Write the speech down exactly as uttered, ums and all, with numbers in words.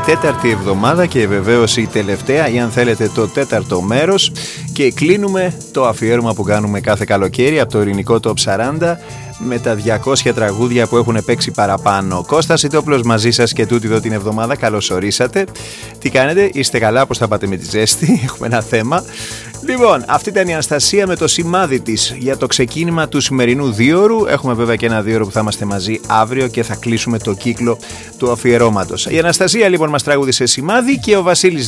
τέταρτη εβδομάδα και βεβαίως η τελευταία, ή αν θέλετε το τέταρτο μέρος, και κλείνουμε το αφιέρωμα που κάνουμε κάθε καλοκαίρι από το ελληνικό Top σαράντα με τα διακόσια τραγούδια που έχουν παίξει παραπάνω. Κώστας Ιτόπουλος μαζί σας και τούτη εδώ την εβδομάδα. Καλώς ορίσατε. Τι κάνετε, είστε καλά, πώς θα πάτε με τη ζέστη? Έχουμε ένα θέμα. Λοιπόν, αυτή ήταν η Αναστασία με το σημάδι της για το ξεκίνημα του σημερινού δίωρου. Έχουμε βέβαια και ένα δίωρο που θα είμαστε μαζί αύριο και θα κλείσουμε το κύκλο του αφιερώματος. Η Αναστασία λοιπόν μας τραγούδισε σημάδι και ο Βασίλης